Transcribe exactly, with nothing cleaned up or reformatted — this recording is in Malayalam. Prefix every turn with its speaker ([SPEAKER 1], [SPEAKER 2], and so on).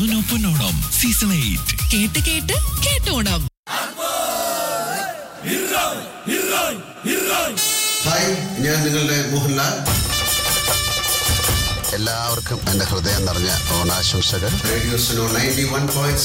[SPEAKER 1] സുനോ പൊന്നോണം സീസൺ എയ്റ്റ്.
[SPEAKER 2] കേട്ട് കേട്ട് കേട്ടോണം.
[SPEAKER 3] ഹായ്, ഞാൻ നിങ്ങളുടെ മോഹൻലാൽ.
[SPEAKER 4] എല്ലാവർക്കും എൻ്റെ ഹൃദയം നിറഞ്ഞ ഓണാശംസകൾ.
[SPEAKER 3] Radio Suno ninety one point